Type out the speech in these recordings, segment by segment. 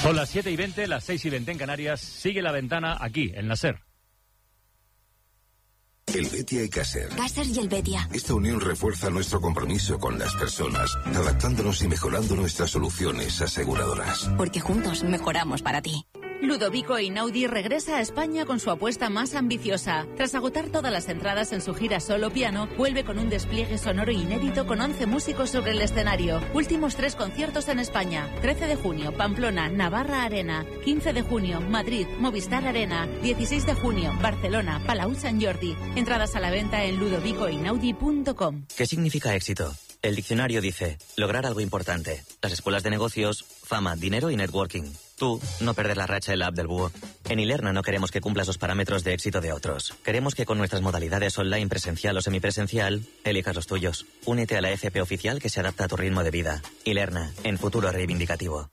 Son las 7:20, las 6:20 en Canarias. Sigue La Ventana aquí, en la SER. El Betia y Caser. Caser y el Betia. Esta unión refuerza nuestro compromiso con las personas, adaptándonos y mejorando nuestras soluciones aseguradoras. Porque juntos mejoramos para ti. Ludovico Einaudi regresa a España con su apuesta más ambiciosa. Tras agotar todas las entradas en su gira solo piano, vuelve con un despliegue sonoro inédito con 11 músicos sobre el escenario. Últimos 3 conciertos en España. 13 de junio, Pamplona, Navarra Arena. 15 de junio, Madrid, Movistar Arena. 16 de junio, Barcelona, Palau Sant Jordi. Entradas a la venta en ludovicoeinaudi.com. ¿Qué significa éxito? El diccionario dice, lograr algo importante. Las escuelas de negocios, fama, dinero y networking. Tú, no perder la racha en la app del búho. En Ilerna no queremos que cumplas los parámetros de éxito de otros. Queremos que con nuestras modalidades online, presencial o semipresencial, elijas los tuyos. Únete a la FP oficial que se adapta a tu ritmo de vida. Ilerna, en futuro reivindicativo.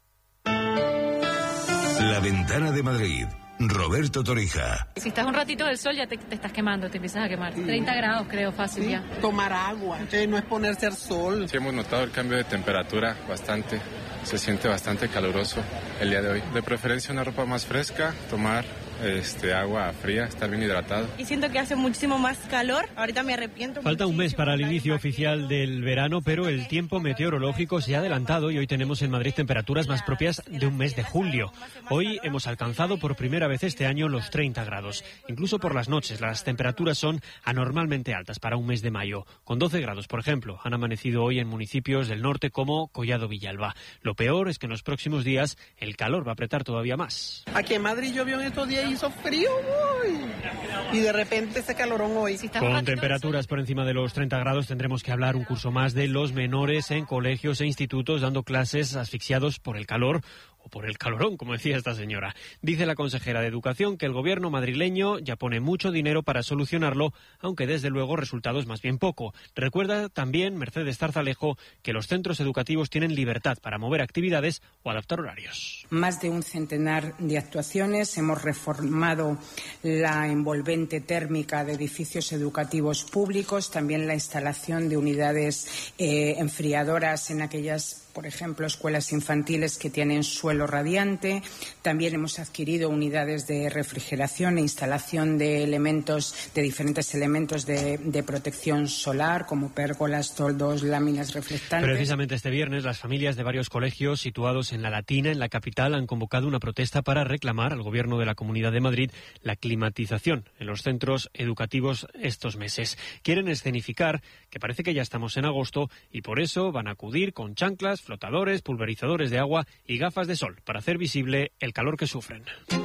La Ventana de Madrid. Roberto Torija. Si estás un ratito del sol ya te estás quemando, te empiezas a quemar. 30 grados creo, fácil ya. Tomar agua, no exponerse al sol. Sí, hemos notado el cambio de temperatura bastante. Se siente bastante caluroso el día de hoy. De preferencia una ropa más fresca, tomar agua fría, estar bien hidratado. Y siento que hace muchísimo más calor, ahorita me arrepiento. Falta un mes para el inicio oficial del verano, pero el tiempo meteorológico se ha adelantado y hoy tenemos en Madrid temperaturas más propias de un mes de julio. Hoy hemos alcanzado por primera vez este año los 30 grados. Incluso por las noches las temperaturas son anormalmente altas para un mes de mayo. Con 12 grados, por ejemplo, han amanecido hoy en municipios del norte como Collado Villalba. Lo peor es que en los próximos días el calor va a apretar todavía más. Aquí en Madrid llovió en estos días y hizo frío y de repente ese calorón hoy. Con temperaturas por encima de los 30 grados tendremos que hablar un curso más de los menores en colegios e institutos dando clases asfixiados por el calor o por el calorón, como decía esta señora. Dice la consejera de Educación que el gobierno madrileño ya pone mucho dinero para solucionarlo, aunque desde luego resultados más bien poco. Recuerda también Mercedes Zarzalejo que los centros educativos tienen libertad para mover actividades o adaptar horarios. Más de un centenar de actuaciones. Hemos reformado la envolvente térmica de edificios educativos públicos, también la instalación de unidades enfriadoras en aquellas, por ejemplo, escuelas infantiles que tienen suelo radiante. También hemos adquirido unidades de refrigeración e instalación de diferentes elementos de protección solar, como pérgolas, toldos, láminas reflectantes. Precisamente este viernes, las familias de varios colegios situados en La Latina, en la capital, han convocado una protesta para reclamar al Gobierno de la Comunidad de Madrid la climatización en los centros educativos estos meses. Quieren escenificar que parece que ya estamos en agosto y por eso van a acudir con chanclas, flotadores, pulverizadores de agua y gafas de sol para hacer visible el calor que sufren.